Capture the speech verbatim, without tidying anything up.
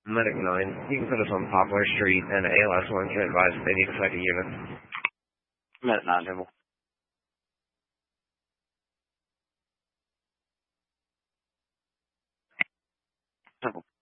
Medic nine, you can put us on Poplar Street, and A L S one can advise if they need a second unit. Medic nine, Temple. Temple.